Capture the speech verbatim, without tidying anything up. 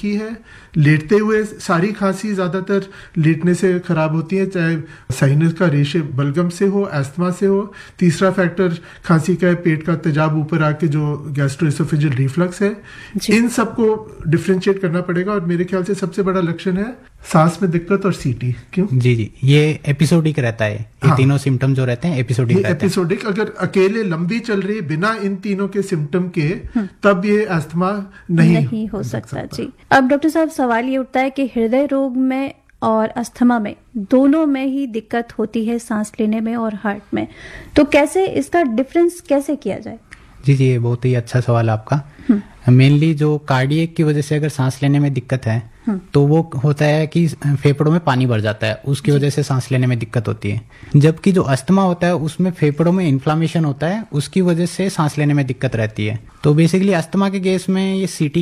ही है। लेटते हुए सारी खांसी ज्यादातर लेटने से खराब होती है, चाहे साइनस का रेशे बलगम से हो, एस्थमा से हो। तीसरा फैक्टर खांसी का है पेट का तेजाब ऊपर आके जो गैस्ट्रोएसोफेजियल रिफ्लक्स है। इन सबको डिफरेंशिएट करना पड़ेगा और मेरे ख्याल से सबसे बड़ा लक्षण है सांस में दिक्कत और सीटी। क्यों? जी जी, ये एपिसोडिक रहता है। ये हाँ, तीनों सिम्टम जो रहते हैं एपिसोडिक रहते हैं। एपिसोडिक अगर अकेले लंबी चल रही है बिना इन तीनों के सिम्टम के, तब ये अस्थमा नहीं, नहीं हो सकता, सकता। जी। अब डॉक्टर साहब सवाल ये उठता है कि हृदय रोग में और अस्थमा में दोनों में ही दिक्कत होती है, सांस लेने में और हार्ट में, तो कैसे इसका डिफरेंस कैसे किया जाए? जी जी, ये बहुत ही अच्छा सवाल है आपका। मेनली जो कार्डियक की वजह से अगर सांस लेने में दिक्कत है तो वो होता है कि फेफड़ों में पानी भर जाता है, उसकी वजह से सांस लेने में दिक्कत होती है। जबकि जो अस्थमा होता है उसमें फेफड़ों में इन्फ्लामेशन होता है, उसकी वजह से सांस लेने में दिक्कत रहती है। तो बेसिकली अस्थमा के केस में ये सीटी